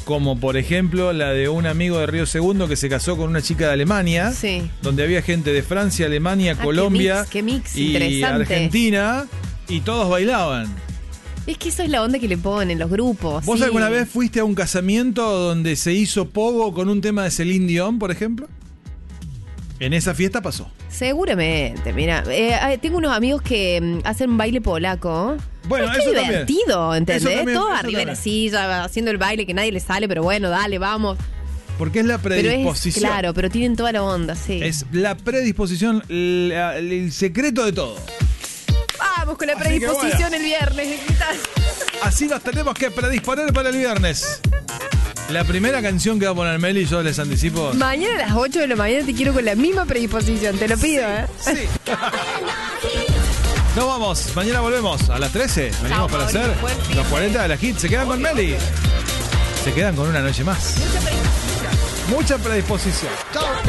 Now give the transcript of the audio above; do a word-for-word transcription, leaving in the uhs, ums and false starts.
como por ejemplo la de un amigo de Río Segundo que se casó con una chica de Alemania, Sí. donde había gente de Francia, Alemania, Ah, Colombia qué mix, qué mix, y interesante. Argentina, y todos bailaban. Es que eso es la onda que le ponen los grupos. ¿Vos sí. alguna vez fuiste a un casamiento donde se hizo pogo con un tema de Celine Dion, por ejemplo? En esa fiesta pasó. Seguramente, mira. Eh, tengo unos amigos que mm, hacen baile polaco. Bueno, es que eso también. divertido, ¿entendés? Eso también, Todos eso arriba de la también. silla, haciendo el baile que nadie le sale, pero bueno, dale, vamos. Porque es la Pero predisposición. es, claro, pero tienen toda la onda, sí. Es la predisposición, la- el secreto de todo. Vamos con la Así que predisposición bueno. el viernes. ¿Qué tal? Así nos tenemos que predisponer para el viernes. La primera canción que va a poner Meli, yo les anticipo. Mañana a las ocho de la mañana te quiero con la misma predisposición, te lo pido, ¿eh? Sí. Nos vamos, mañana volvemos a las trece. Venimos Chao, para Mauri, hacer buen fin los de- cuarenta de la hit. Se quedan con Meli. Se quedan con una noche más. Mucha predisposición. Chao.